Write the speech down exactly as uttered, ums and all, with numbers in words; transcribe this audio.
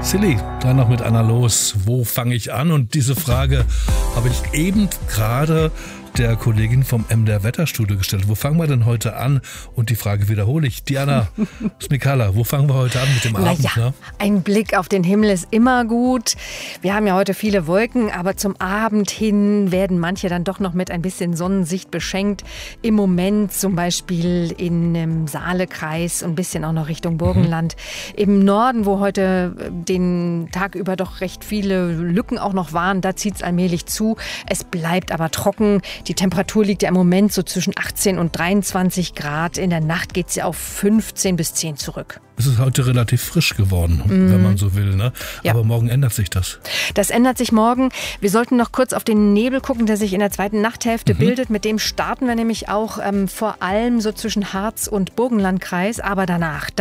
Silly, dann noch mit Anna los. Wo fange ich an? Und diese Frage habe ich eben gerade der Kollegin vom M D R Wetterstudio gestellt. Wo fangen wir denn heute an? Und die Frage wiederhole ich. Diana Smikala, wo fangen wir heute an mit dem Na Abend? ja, Ne? ein Blick auf den Himmel ist immer gut. Wir haben ja heute viele Wolken, aber zum Abend hin werden manche dann doch noch mit ein bisschen Sonnensicht beschenkt. Im Moment zum Beispiel in im Saalekreis und ein bisschen auch noch Richtung Burgenland. Mhm. Im Norden, wo heute den Tag über doch recht viele Lücken auch noch waren, da zieht es allmählich zu. Es bleibt aber trocken. Die Temperatur liegt ja im Moment so zwischen achtzehn und dreiundzwanzig Grad. In der Nacht geht es ja auf fünfzehn bis zehn zurück. Es ist heute relativ frisch geworden, mm. wenn man so will. Ne? Ja. Aber morgen ändert sich das. Das ändert sich morgen. Wir sollten noch kurz auf den Nebel gucken, der sich in der zweiten Nachthälfte mhm. bildet. Mit dem starten wir nämlich auch ähm, vor allem so zwischen Harz und Burgenlandkreis. Aber danach,